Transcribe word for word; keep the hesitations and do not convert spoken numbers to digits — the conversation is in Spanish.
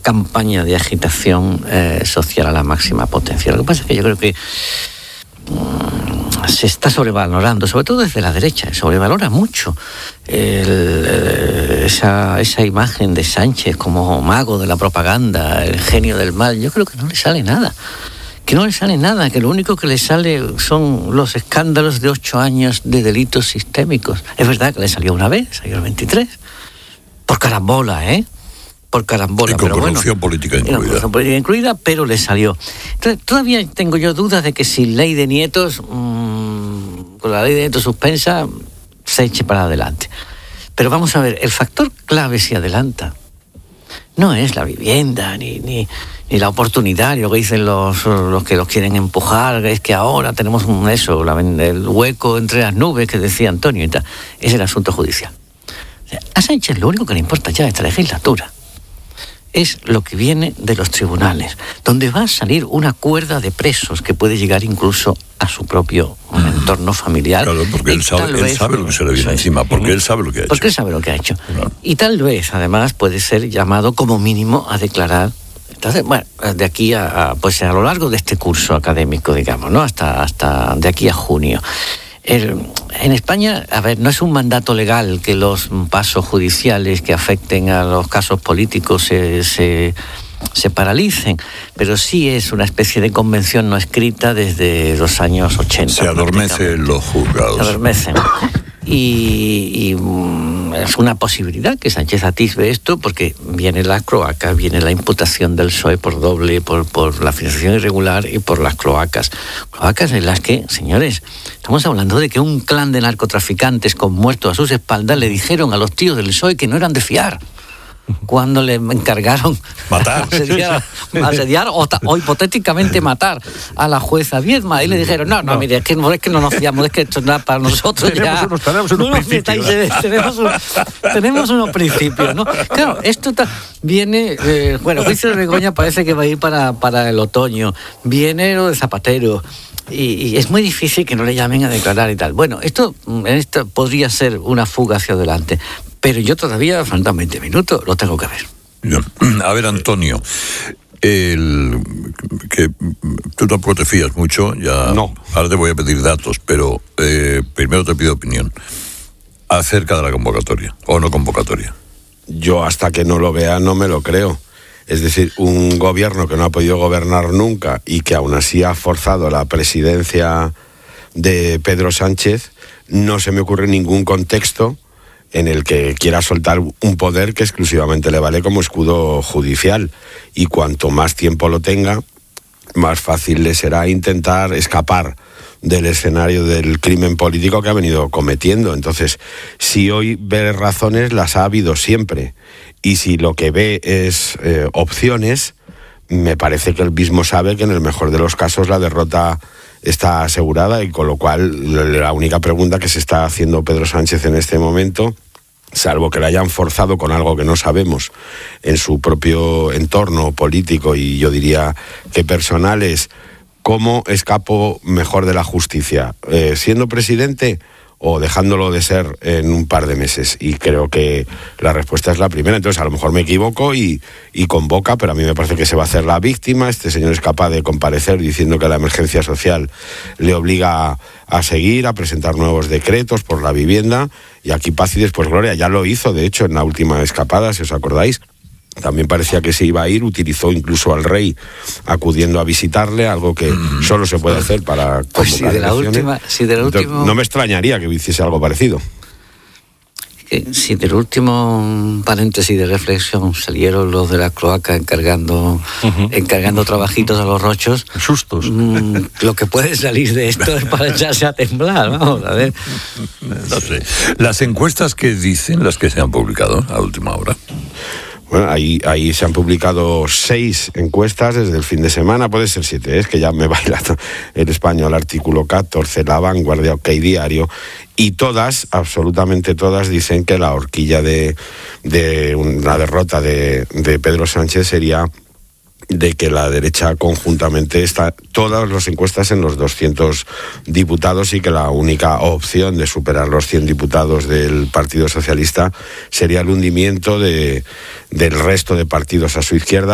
campaña de agitación eh, social a la máxima potencia. Lo que pasa es que yo creo que se está sobrevalorando, sobre todo desde la derecha, se sobrevalora mucho el, esa, esa imagen de Sánchez como mago de la propaganda, el genio del mal. Yo creo que no le sale nada, que no le sale nada, que lo único que le sale son los escándalos de ocho años de delitos sistémicos. Es verdad que le salió una vez, salió el veintitrés, por carambola, ¿eh? por carambola. Y con pero corrupción bueno, política incluida. Corrupción política incluida, pero le salió. Entonces, todavía tengo yo dudas de que sin ley de nietos, mmm, con la ley de nietos suspensa, se eche para adelante. Pero vamos a ver, el factor clave si adelanta no es la vivienda, ni, ni, ni la oportunidad, lo que dicen los, los que los quieren empujar, es que ahora tenemos un eso, la, el hueco entre las nubes que decía Antonio y tal. Es el asunto judicial. O sea, a Sánchez lo único que le importa ya de esta legislatura es lo que viene de los tribunales, donde va a salir una cuerda de presos que puede llegar incluso a su propio mm. entorno familiar. Claro, porque él sabe, él vez, sabe lo que se le viene encima, porque él sabe lo que ha hecho. Porque él sabe lo que ha hecho. Claro. Y tal vez, además, puede ser llamado como mínimo a declarar. Entonces, bueno, de aquí a, a pues a lo largo de este curso académico, digamos, ¿no? Hasta, hasta de aquí a junio. El, en España, a ver, no es un mandato legal que los pasos judiciales que afecten a los casos políticos se, se, se paralicen, pero sí es una especie de convención no escrita desde los años ochenta. Se adormecen los juzgados. Se adormecen. Y, y es una posibilidad que Sánchez atisbe esto, porque viene la cloaca, viene la imputación del P S O E por doble, por, por la financiación irregular y por las cloacas. Cloacas en las que, señores, estamos hablando de que un clan de narcotraficantes con muertos a sus espaldas le dijeron a los tíos del P S O E que no eran de fiar cuando le encargaron matar, asediar, asediar o, o hipotéticamente matar a la jueza Viedma, y le dijeron no, no, no. mire, es que no, es que no nos fiamos, es que esto es nada para nosotros. tenemos ya unos, tenemos unos no principios metáis, tenemos, un, tenemos unos principios, ¿no? Claro, esto ta, viene eh, bueno, el juicio de Begoña parece que va a ir para, para el otoño, viene lo de Zapatero, y, y es muy difícil que no le llamen a declarar y tal. Bueno, esto, esto podría ser una fuga hacia adelante, pero yo todavía, faltan veinte minutos, lo tengo que ver. A ver, Antonio, el, que tú tampoco te fías mucho, ya no. Ahora te voy a pedir datos, pero eh, primero te pido opinión acerca de la convocatoria, o no convocatoria. Yo hasta que no lo vea no me lo creo. Es decir, un gobierno que no ha podido gobernar nunca y que aún así ha forzado la presidencia de Pedro Sánchez, no se me ocurre ningún contexto en el que quiera soltar un poder que exclusivamente le vale como escudo judicial. Y cuanto más tiempo lo tenga, más fácil le será intentar escapar del escenario del crimen político que ha venido cometiendo. Entonces, si hoy ve razones, las ha habido siempre. Y si lo que ve es eh, opciones, me parece que él mismo sabe que en el mejor de los casos la derrota está asegurada, y con lo cual la única pregunta que se está haciendo Pedro Sánchez en este momento, salvo que le hayan forzado con algo que no sabemos en su propio entorno político y yo diría que personal, es ¿cómo escapo mejor de la justicia? Eh, ¿siendo presidente o dejándolo de ser en un par de meses? Y creo que la respuesta es la primera. Entonces, a lo mejor me equivoco y, y convoca, pero a mí me parece que se va a hacer la víctima. Este señor es capaz de comparecer diciendo que la emergencia social le obliga a, a seguir, a presentar nuevos decretos por la vivienda, y aquí paz y después gloria. Ya lo hizo, de hecho, en la última escapada, si os acordáis. También parecía que se iba a ir, utilizó incluso al rey acudiendo a visitarle, algo que mm. solo se puede hacer para convocar pues si de la elecciones. última, si de la Entonces, última... no me extrañaría que hiciese algo parecido. Si del último paréntesis de reflexión salieron los de la cloaca encargando uh-huh. encargando trabajitos a los rochos, sustos, mmm, lo que puede salir de esto es para echarse a temblar, vamos a ver. No sé. Las encuestas que dicen, las que se han publicado a última hora. Bueno, ahí, ahí se han publicado seis encuestas desde el fin de semana, puede ser siete, ¿eh? Es que ya me baila el español, artículo catorce, La Vanguardia, OK Diario, y todas, absolutamente todas, dicen que la horquilla de, de una derrota de, de Pedro Sánchez sería de que la derecha conjuntamente está, todas las encuestas en los doscientos diputados, y que la única opción de superar los cien diputados del Partido Socialista sería el hundimiento de, del resto de partidos a su izquierda.